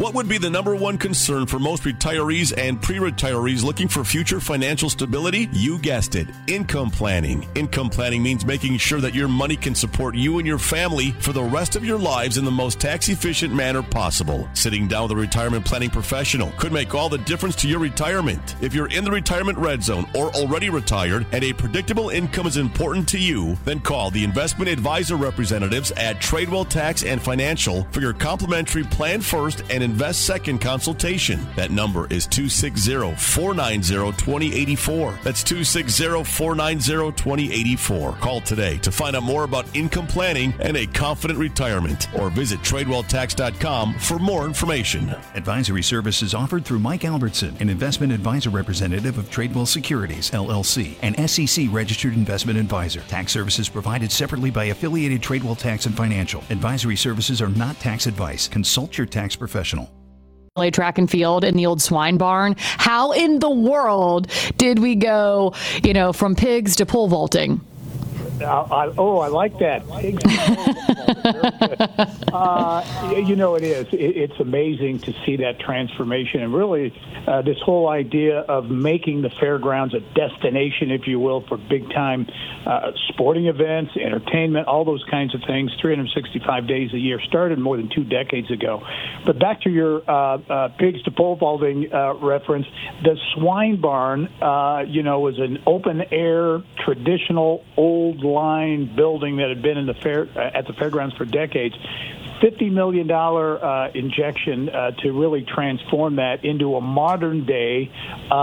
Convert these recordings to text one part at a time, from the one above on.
What would be the number one concern for most retirees and pre-retirees looking for future financial stability? You guessed it, income planning. Income planning means making sure that your money can support you and your family for the rest of your lives in the most tax-efficient manner possible. Sitting down with a retirement planning professional could make all the difference to your retirement. If you're in the retirement red zone or already retired and a predictable income is important to you, then call the investment advisor representatives at Tradewell Tax and Financial for your complimentary Plan First and Invest Second consultation. That number is 260-490-2084. That's 260-490-2084. Call today to find out more about income planning and a confident retirement, or visit TradewellTax.com for more information. Advisory services offered through Mike Albertson, an investment advisor representative of Tradewell Securities, LLC, an SEC-registered investment advisor. Tax services provided separately by affiliated Tradewell Tax and Financial. Advisory services are not tax advice. Consult your tax professional. Track and field in the old swine barn. How in the world did we go, from pigs to pole vaulting? I like that. It is. It's amazing to see that transformation, and really this whole idea of making the fairgrounds a destination, if you will, for big-time sporting events, entertainment, all those kinds of things, 365 days a year, started more than 2 decades ago. But back to your pigs to pole vaulting reference, the swine barn, was an open-air, traditional, old-line building that had been in at the fairgrounds for decades. $50 million injection to really transform that into a modern-day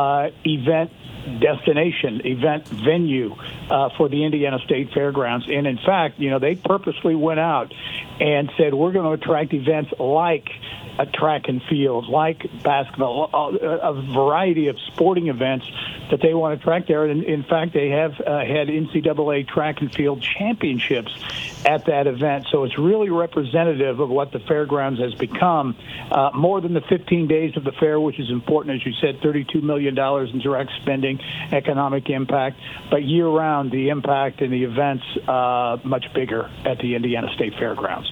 event destination, event venue for the Indiana State Fairgrounds. And in fact, they purposely went out and said, we're going to attract events like a track and field, like basketball, a variety of sporting events that they want to attract there. And in fact, they have had NCAA track and field championships at that event. So it's really representative of what the fairgrounds has become, more than the 15 days of the fair, which is important, as you said, $32 million in direct spending, economic impact, but year-round, the impact and the events much bigger at the Indiana State Fairgrounds.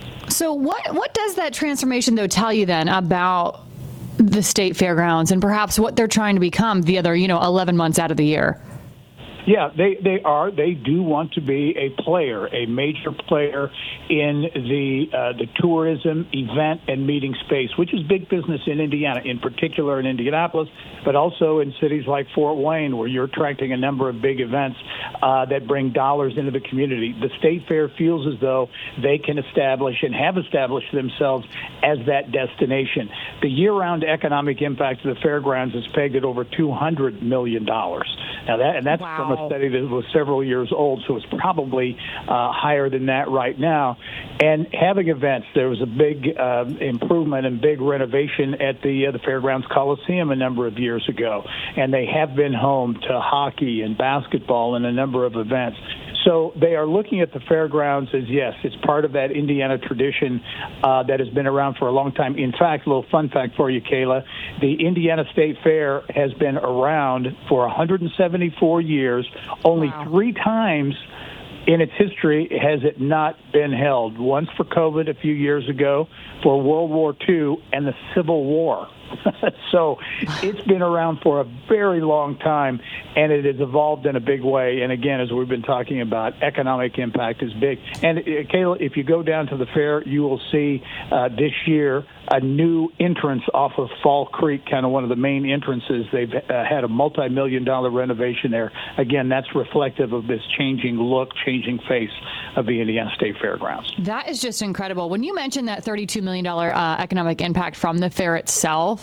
So what does that transformation, though, tell you then about the state fairgrounds and perhaps what they're trying to become the other, 11 months out of the year? Yeah, they do want to be a player, a major player in the tourism, event, and meeting space, which is big business in Indiana, in particular in Indianapolis, but also in cities like Fort Wayne, where you're attracting a number of big events that bring dollars into the community. The State Fair feels as though they can establish and have established themselves as that destination. The year-round economic impact of the fairgrounds is pegged at over $200 million. Now that's wow. From a study that was several years old, so it's probably higher than that right now. And having events, there was a big improvement and big renovation at the Fairgrounds Coliseum a number of years ago, and they have been home to hockey and basketball and a number of events. So they are looking at the fairgrounds as, yes, it's part of that Indiana tradition that has been around for a long time. In fact, a little fun fact for you, Kayla, the Indiana State Fair has been around for 174 years. Only wow. 3 times in its history has it not been held. Once for COVID a few years ago, for World War II, and the Civil War. So it's been around for a very long time, and it has evolved in a big way. And again, as we've been talking about, economic impact is big. And Kayla, if you go down to the fair, you will see this year a new entrance off of Fall Creek, kind of one of the main entrances. They've had a multi-million-dollar renovation there. Again, that's reflective of this changing look, changing face of the Indiana State Fairgrounds. That is just incredible. When you mentioned that $32 million economic impact from the fair itself,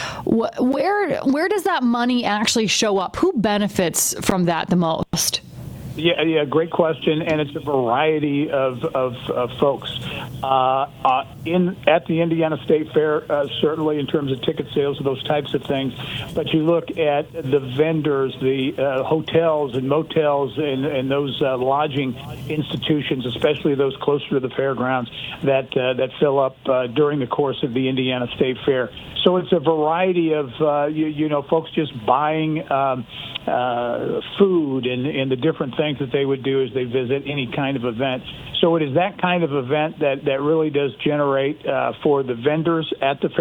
where does that money actually show up? Who benefits from that the most? Yeah, great question, and it's a variety of folks. At the Indiana State Fair, certainly in terms of ticket sales and those types of things, but you look at the vendors, the hotels and motels and those lodging institutions, especially those closer to the fairgrounds, that fill up during the course of the Indiana State Fair. So it's a variety of, folks just buying food and the different things that they would do as they visit any kind of event. So it is that kind of event that really does generate for the vendors at the